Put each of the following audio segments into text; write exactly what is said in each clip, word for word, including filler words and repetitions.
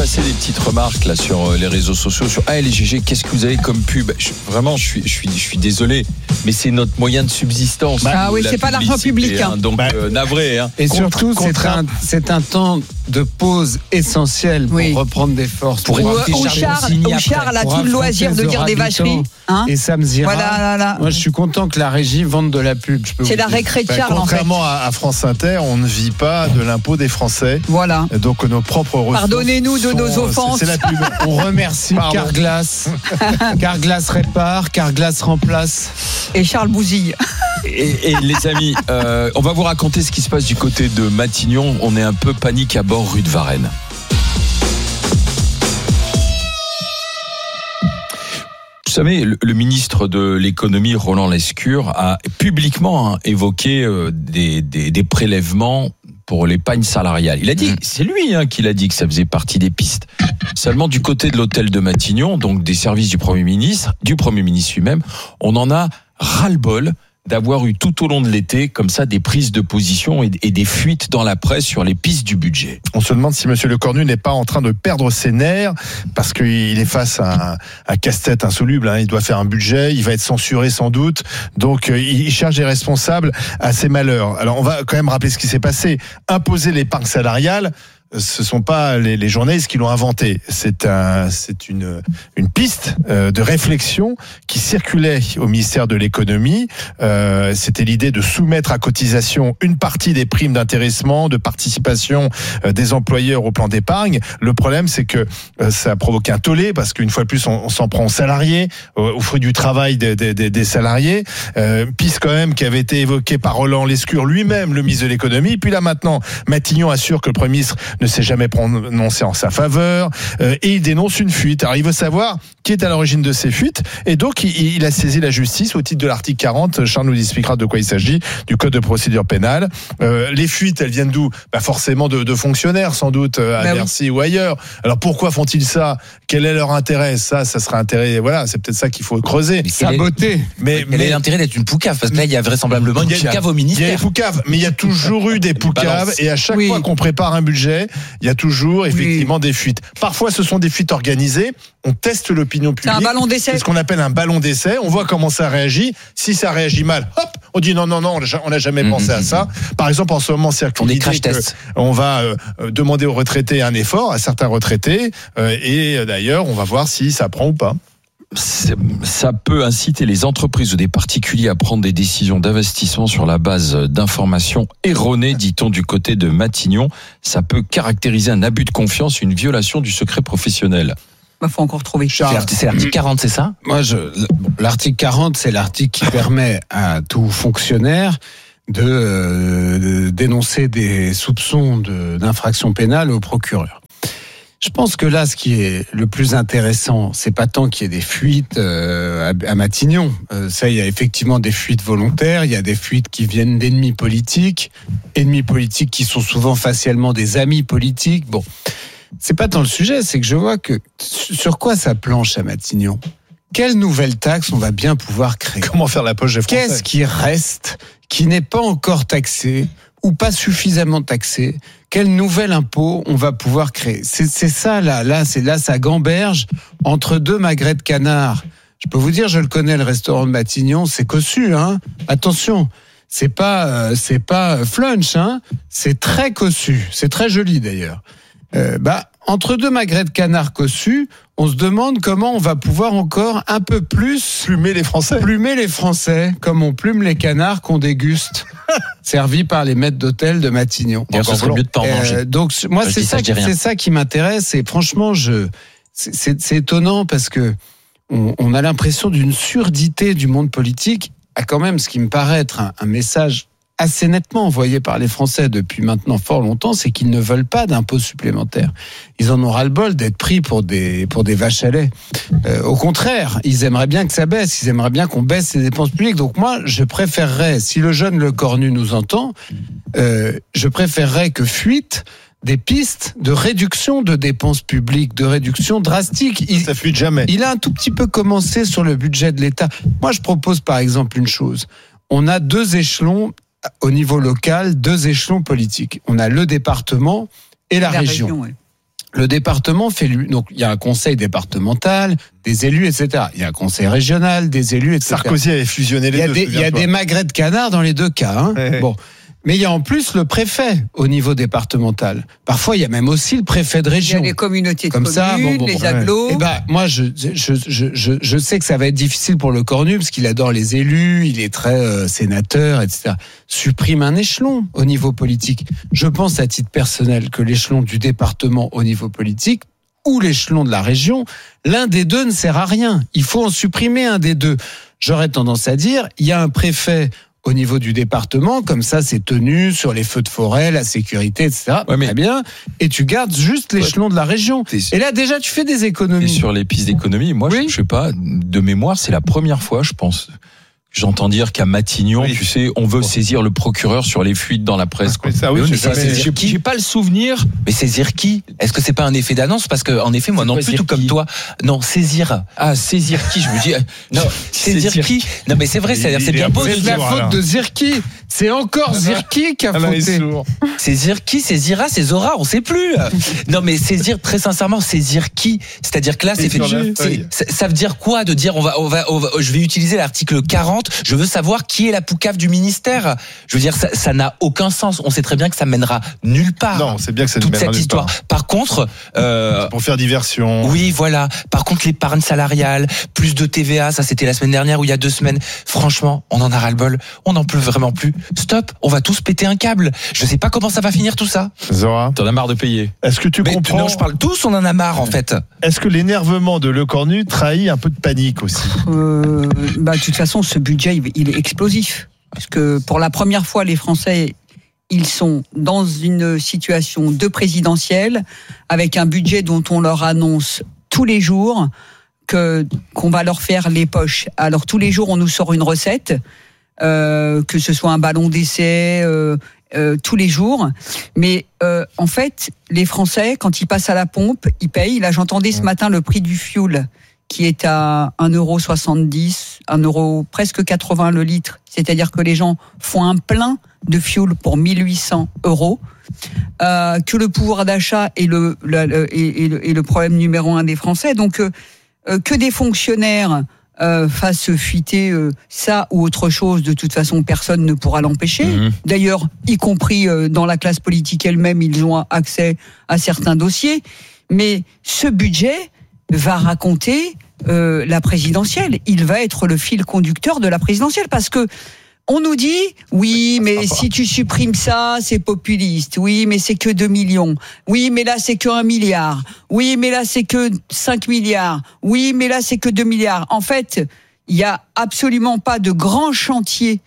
passer des petites remarques là sur les réseaux sociaux sur ah L G G, qu'est-ce que vous avez comme pub? je, Vraiment, je suis, je suis, je suis désolé, mais c'est notre moyen de subsistance. Bah, ah oui, c'est pas l'argent public. Hein. Donc bah, euh, navré. Hein. Et contre, surtout, contre c'est, un, c'est un temps de pause essentiel pour oui. reprendre des forces. Pour ou, ou Charles, ou Charles a tout le loisir de dire des vacheries. Hein et Sam Zira. Voilà, là, là. Moi, je suis content que la régie vende de la pub. Je peux c'est la récré de Charles, bah, en fait. Contrairement à France Inter, on ne vit pas de l'impôt des Français. Voilà. Donc nos propres ressources. Pardonnez-nous de sont, nos offenses. C'est, c'est la pub. On remercie Carglass. Carglass répare, Carglass remplace. Et Charles bousille. Et, et les amis, euh, on va vous raconter ce qui se passe du côté de Matignon. On est un peu panique à bord rue de Varennes. Vous savez, le, le ministre de l'économie, Roland Lescure, a publiquement hein, évoqué euh, des, des, des prélèvements pour l'épargne salariale. Il a dit, c'est lui hein, qui l'a dit que ça faisait partie des pistes. Seulement du côté de l'hôtel de Matignon, donc des services du Premier ministre, du Premier ministre lui-même, on en a ras-le-bol d'avoir eu tout au long de l'été comme ça des prises de position et, et des fuites dans la presse sur les pistes du budget. On se demande si Monsieur Lecornu n'est pas en train de perdre ses nerfs parce qu'il est face à un, un casse-tête insoluble. Hein. Il doit faire un budget, il va être censuré sans doute. Donc euh, il cherche des responsables à ses malheurs. Alors on va quand même rappeler ce qui s'est passé. Imposer l'épargne salariale, ce sont pas les, les journalistes qui l'ont inventé. C'est un, c'est une, une piste euh, de réflexion qui circulait au ministère de l'économie. Euh, c'était l'idée de soumettre à cotisation une partie des primes d'intéressement, de participation euh, des employeurs au plan d'épargne. Le problème, c'est que euh, ça a provoqué un tollé parce qu'une fois de plus, on, on s'en prend aux salariés, aux, aux fruits du travail des, des, des, des salariés. Euh, piste quand même qui avait été évoquée par Roland Lescure lui-même, le ministre de l'économie. Puis là maintenant, Matignon assure que le Premier ministre ne s'est jamais prononcé en sa faveur euh, et il dénonce une fuite. Alors il veut savoir qui est à l'origine de ces fuites et donc il, il a saisi la justice au titre de l'article quarante. Charles nous expliquera de quoi il s'agit, du code de procédure pénale. Euh, les fuites, elles viennent d'où? Bah forcément de, de fonctionnaires sans doute à bah Bercy oui. ou ailleurs. Alors pourquoi font-ils ça? Quel est leur intérêt? Ça, ça serait intérêt. Voilà, c'est peut-être ça qu'il faut creuser. Saboter. Mais quel mais, est l'intérêt d'être une poucave? Parce que là, il y a vraisemblablement une poucave au ministère. Il y a des poucaves, mais il y a toujours eu des poucaves et à chaque oui. fois qu'on prépare un budget, il y a toujours effectivement oui. des fuites. Parfois, ce sont des fuites organisées. On teste l'opinion publique. C'est un ballon d'essai. C'est ce qu'on appelle un ballon d'essai. On voit comment ça réagit. Si ça réagit mal, hop, on dit non, non, non, on n'a jamais mmh, pensé mmh, à ça. Par exemple, en ce moment, circule l'idée qu'on va euh, demander aux retraités un effort, à certains retraités, euh, et euh, d'ailleurs, on va voir si ça prend ou pas. Ça peut inciter les entreprises ou des particuliers à prendre des décisions d'investissement sur la base d'informations erronées, dit-on du côté de Matignon. Ça peut caractériser un abus de confiance, une violation du secret professionnel. Il faut encore trouver. Charles, c'est l'article quarante, c'est ça? Moi, je, l'article quarante, c'est l'article qui permet à tout fonctionnaire de, euh, de dénoncer des soupçons de, d'infraction pénale au procureur. Je pense que là, ce qui est le plus intéressant, c'est pas tant qu'il y ait des fuites euh, à, à Matignon. Euh, ça, il y a effectivement des fuites volontaires, il y a des fuites qui viennent d'ennemis politiques, ennemis politiques qui sont souvent facialement des amis politiques. Bon, c'est pas tant le sujet, c'est que je vois que sur quoi ça planche à Matignon. Quelle nouvelle taxe on va bien pouvoir créer? Comment faire la poche des Français? Qu'est-ce qui reste, qui n'est pas encore taxé ou pas suffisamment taxé? Quel nouvel impôt on va pouvoir créer? C'est, c'est ça là, là, c'est là, ça gamberge entre deux magrets de canard. Je peux vous dire, je le connais, le restaurant de Matignon, c'est cossu, hein. Attention, c'est pas, euh, c'est pas flunch, hein. C'est très cossu, c'est très joli d'ailleurs. Euh, bah, entre deux magrets de canard cossus, on se demande comment on va pouvoir encore un peu plus plumer les Français. Plumer les Français, comme on plume les canards qu'on déguste, servis par les maîtres d'hôtel de Matignon. Et ce serait mieux de pas en manger. Euh, donc moi, c'est ça, ça c'est ça qui m'intéresse. Et franchement, je, c'est, c'est, c'est étonnant parce que on, on a l'impression d'une surdité du monde politique. À quand même, ce qui me paraît être un, un message assez nettement envoyé par les Français depuis maintenant fort longtemps, c'est qu'ils ne veulent pas d'impôts supplémentaires. Ils en ont ras-le-bol d'être pris pour des, pour des vaches à lait. Euh, au contraire, ils aimeraient bien que ça baisse, ils aimeraient bien qu'on baisse les dépenses publiques. Donc moi, je préférerais, si le jeune Lecornu nous entend, euh, je préférerais que fuite des pistes de réduction de dépenses publiques, de réduction drastique. Il, ça fuite jamais. Il a un tout petit peu commencé sur le budget de l'État. Moi, je propose par exemple une chose. On a deux échelons au niveau local, deux échelons politiques. On a le département et la, la région. région ouais. le département fait lui. Donc il y a un conseil départemental, des élus, et cetera. Il y a un conseil régional, des élus, et cetera. Sarkozy avait fusionné les il y a deux. Des, il y a des magrets de canard dans les deux cas. Hein. Ouais, ouais. Bon. Mais il y a en plus le préfet au niveau départemental. Parfois, il y a même aussi le préfet de région. Il y a les communautés de Comme communes, ça, bon, bon, les bon, agglos. Eh ben, moi, je, je, je, je, je sais que ça va être difficile pour le Cornu, parce qu'il adore les élus, il est très euh, sénateur, et cetera. Supprime un échelon au niveau politique. Je pense à titre personnel que l'échelon du département au niveau politique, ou l'échelon de la région, l'un des deux ne sert à rien. Il faut en supprimer un des deux. J'aurais tendance à dire, il y a un préfet au niveau du département, comme ça c'est tenu sur les feux de forêt, la sécurité, et cetera. Ouais, mais très bien. Et tu gardes juste l'échelon de la région. Et là déjà tu fais des économies. Et sur les pistes d'économie, moi oui. je, je sais pas, de mémoire, c'est la première fois, je pense. J'entends dire qu'à Matignon, oui. tu sais, on veut saisir le procureur sur les fuites dans la presse. Ah, ça, oui, mais ça, j'ai, j'ai pas le souvenir. Mais saisir qui ? Est-ce que c'est pas un effet d'annonce ? Parce que, en effet, moi non plus, tout comme toi. Non, saisir. Ah, saisir qui ? Je me dis. Non, saisir, saisir qui ? Non, mais c'est vrai, c'est-à-dire, c'est bien beau de dire. C'est la faute alors. de Zirki. C'est encore ah, Zirki qui a ah, fauté. C'est Zirki, c'est Zira, c'est Zora, on sait plus. Non, mais saisir, très sincèrement, saisir qui ? C'est-à-dire que là, c'est fait. C'est, ça veut dire quoi de dire, on va, on va, on va, je vais utiliser l'article quarante, je veux savoir qui est la poucave du ministère. Je veux dire, ça, ça n'a aucun sens. On sait très bien que ça mènera nulle part. Non, c'est bien que ça toute ne mènera cette nulle histoire. Part. Par contre, euh, c'est pour faire diversion. Oui, voilà. Par contre, l'épargne salariale, plus de T V A, ça c'était la semaine dernière ou il y a deux semaines. Franchement, on en a ras le bol. On n'en peut vraiment plus. Stop. On va tous péter un câble. Je sais pas comment ça va finir tout ça. Zora, t'en as marre de payer. Est-ce que tu Mais comprends ? Non, je parle tous. On en a marre en fait. Est-ce que l'énervement de Le Cornu trahit un peu de panique aussi ? euh, Bah, de toute façon, ce budget, il est explosif. Parce que pour la première fois, les Français, ils sont dans une situation de présidentielle avec un budget dont on leur annonce tous les jours que, qu'on va leur faire les poches. Alors tous les jours, on nous sort une recette, euh, que ce soit un ballon d'essai, euh, euh, tous les jours. Mais euh, en fait, les Français, quand ils passent à la pompe, ils payent. Là, j'entendais ce matin le prix du fioul qui est à un euro soixante-dix, un euro presque quatre-vingts le litre. C'est-à-dire que les gens font un plein de fioul pour mille huit cents euros. Euh, que le pouvoir d'achat est le, le, le, est, est le, est le problème numéro un des Français. Donc, euh, euh, que des fonctionnaires euh, fassent fuiter euh, ça ou autre chose, de toute façon, personne ne pourra l'empêcher. Mmh. D'ailleurs, y compris euh, dans la classe politique elle-même, ils ont accès à certains dossiers. Mais ce budget va raconter euh, la présidentielle. Il va être le fil conducteur de la présidentielle parce que on nous dit, oui, mais si tu supprimes ça, c'est populiste. Oui, mais c'est que deux millions. Oui, mais là, c'est que un milliard. Oui, mais là, c'est que cinq milliards. Oui, mais là, c'est que deux milliards. En fait, il n'y a absolument pas de grand chantier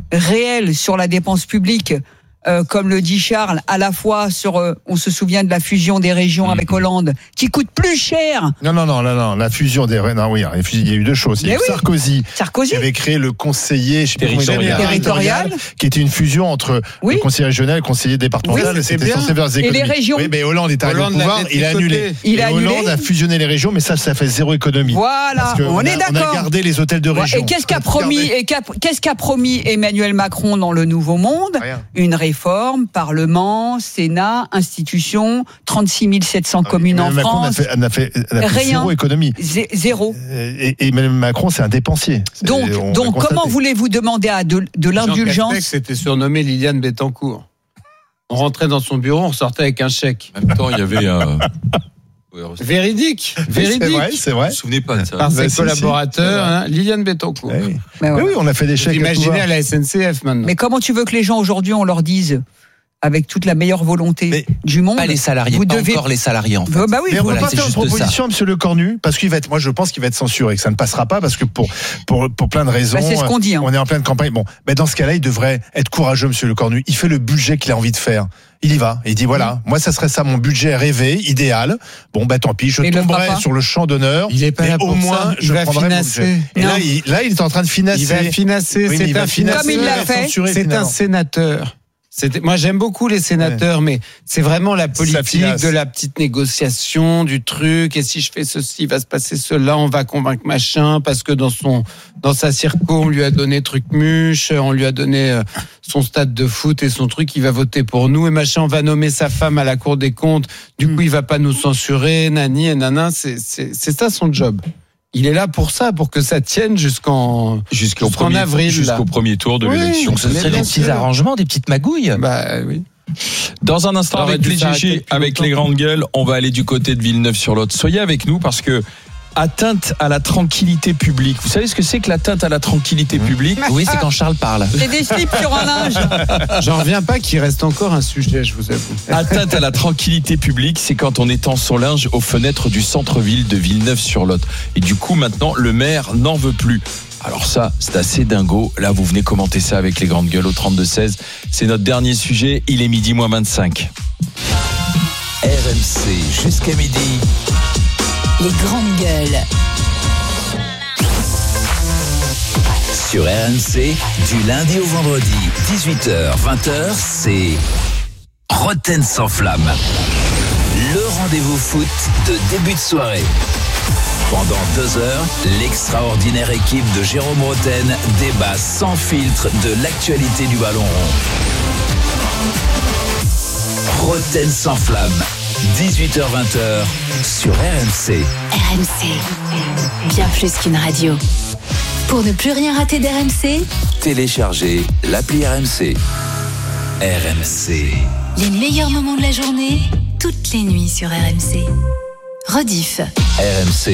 réel sur la dépense publique. Euh, comme le dit Charles, à la fois sur, euh, on se souvient de la fusion des régions mmh. avec Hollande, qui coûte plus cher. Non, non, non, non, non, la fusion des régions, non, oui, il y a eu deux choses. Il y a eu oui. Sarkozy, Sarkozy, qui avait créé le conseiller territorial. territorial, qui était une fusion entre oui. le conseiller régional et le conseiller départemental. Oui, c'était censé faire des économies. Et les régions. Oui, mais Hollande est arrivé au pouvoir, il a annulé. Il et a Hollande annulé. a fusionné les régions, mais ça, ça fait zéro économie. Voilà, on, on est a, d'accord. On a gardé les hôtels de région. Et qu'est-ce qu'a promis, et qu'est-ce qu'a promis Emmanuel Macron dans le Nouveau Monde ? Rien. Une réforme par Parlement, Sénat, institutions, trente-six mille sept cents communes en Macron France. Elle a fait, elle a fait Rien. Zéro économie. Z- zéro. Et, et Emmanuel Macron, c'est un dépensier. C'est, donc, donc comment voulez-vous demander à de, de l'indulgence ? Jean Castex était surnommé Liliane Bettencourt. On rentrait dans son bureau, on ressortait avec un chèque. En même temps, il y avait un... Véridique, véridique. C'est vrai, c'est vrai. Vous ne vous souvenez pas de ça. Par ses bah, collaborateurs, si, hein, Liliane Bettencourt. Oui. Mais ouais. oui, on a fait des chèques. Imaginez à la S N C F maintenant. Mais comment tu veux que les gens aujourd'hui, on leur dise, avec toute la meilleure volonté mais du monde, pas les salariés, vous pas devez... encore les salariés en fait. Bah, bah oui, mais on ne voilà, peut pas faire une proposition, Monsieur Le Cornu, parce qu'il va être, moi je pense qu'il va être censuré, que ça ne passera pas, parce que pour pour pour plein de raisons. Bah, c'est ce qu'on dit. Hein. On est en pleine campagne. Bon, mais dans ce cas-là, il devrait être courageux, Monsieur Le Cornu. Il fait le budget qu'il a envie de faire. Il y va. Il dit voilà, mmh. moi ça serait ça mon budget rêvé, idéal. Bon bah tant pis, je mais tomberai sur le champ d'honneur. Il est pas là pour au moins ça. Il je va prendrai financer. mon budget. Et là il, là il est en train de financer. Il va financer. Oui, c'est il un va financer. Comme il l'a fait. C'est un sénateur. C'était, moi, j'aime beaucoup les sénateurs, ouais. mais c'est vraiment la politique de la petite négociation, du truc. Et si je fais ceci, il va se passer cela, on va convaincre machin, parce que dans son, dans sa circo, on lui a donné truc muche, on lui a donné son stade de foot et son truc, il va voter pour nous, et machin, on va nommer sa femme à la Cour des comptes. Du coup, il va pas nous censurer, nani et nana. C'est, c'est, c'est ça son job. Il est là pour ça, pour que ça tienne jusqu'en, jusqu'au jusqu'en premier, avril. Jusqu'au premier tour de oui, l'élection. Ce serait des petits arrangements, des petites magouilles. Bah oui. Dans un instant, Alors, avec les G G, avec les grandes gueules, on va aller du côté de Villeneuve-sur-Lot. Soyez avec nous parce que atteinte à la tranquillité publique. Vous savez ce que c'est que l'atteinte à la tranquillité publique ? Oui, c'est quand Charles parle. C'est des slips sur un linge. J'en reviens pas qu'il reste encore un sujet, je vous avoue. Atteinte à la tranquillité publique, c'est quand on étend son linge aux fenêtres du centre-ville de Villeneuve-sur-Lot. Et du coup, maintenant, le maire n'en veut plus. Alors ça, c'est assez dingo. Là, vous venez commenter ça avec les grandes gueules au trente-deux seize. C'est notre dernier sujet. Il est midi moins vingt-cinq. R M C jusqu'à midi. Les grandes gueules. Sur R M C, du lundi au vendredi, dix-huit heures vingt heures, c'est Roten sans flamme. Le rendez-vous foot de début de soirée. Pendant deux heures, l'extraordinaire équipe de Jérôme Roten débat sans filtre de l'actualité du ballon rond. Roten sans flamme, dix-huit heures vingt sur R M C. R M C, bien plus qu'une radio. Pour ne plus rien rater d'R M C, téléchargez l'appli R M C. R M C. Les meilleurs moments de la journée, toutes les nuits sur R M C. Rediff. R M C.